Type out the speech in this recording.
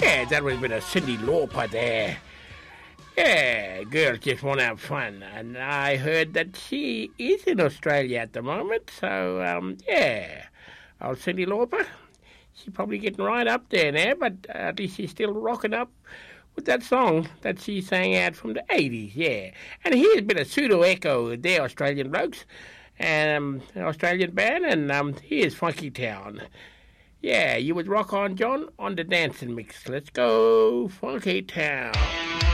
Yeah, that was a bit of Cyndi Lauper there. Yeah, girls just want to have fun, and I heard that she is in Australia at the moment, so, yeah. Old Cyndi Lauper, she's probably getting right up there now, but at least she's still rocking up with that song that she sang out from the 80s, yeah. And here's a bit of Pseudo Echo, they're Australian blokes, and an Australian band, and here's Funky Town. Yeah, you would rock on, John, on the dancing mix. Let's go, Funky Town.